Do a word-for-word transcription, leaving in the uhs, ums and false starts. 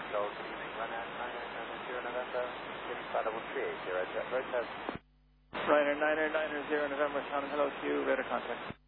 Gold, good evening, Ryanair nine nine nine zero November, getting flight level three eight zero, jet road test. Ryanair nine nine zero November, Shannon, hello to you, radar contact.